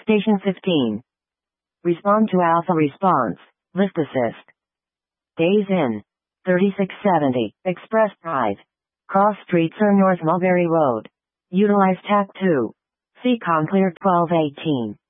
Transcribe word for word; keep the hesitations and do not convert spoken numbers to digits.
Station fifteen. Respond to Alpha response. Lift assist. Days in. thirty-six seventy. Express Drive. Cross Street Sir North Mulberry Road. Utilize T A C two. C COM cleared twelve eighteen.